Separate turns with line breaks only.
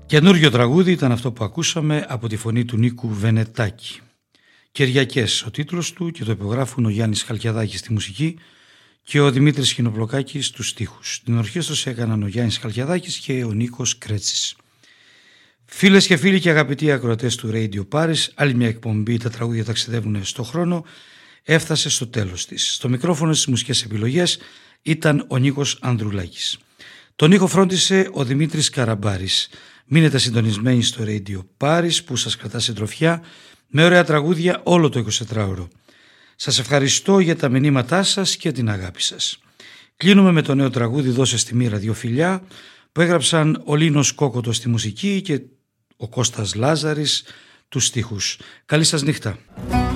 Καινούριο τραγούδι ήταν αυτό που ακούσαμε από τη φωνή του Νίκου Βενετάκη. Κυριακές ο τίτλος του και το υπογράφουν ο Γιάννης Χαλκιαδάκης στη μουσική και ο Δημήτρης Χινοπλοκάκης στους στίχους. Την ορχήστρωση έκαναν ο Γιάννης Χαλκιαδάκης και ο Νίκος Κρέτσης. Φίλες και φίλοι και αγαπητοί ακροατές του Radio Paris, άλλη μια εκπομπή «Τα τραγούδια ταξιδεύουν στο χρόνο» έφτασε στο τέλος της. Στο μικρόφωνο στις μουσικές επιλογές ήταν ο Νίκος Ανδρουλάκης. Τον ήχο φρόντισε ο Δημήτρης Καραμπάρης. Μείνετε συντονισμένοι στο Radio Paris που σας κρατά συντροφιά με ωραία τραγούδια όλο το 24ωρο. Σας ευχαριστώ για τα μηνύματά σας και την αγάπη σας. Κλείνουμε με το νέο τραγούδι «Δώσε στη μοίρα δυο φιλιά» που έγραψαν ο Λίνος Κόκοτος στη μουσική και ο Κώστας Λάζαρης τους στίχους. Καλή σας νύχτα.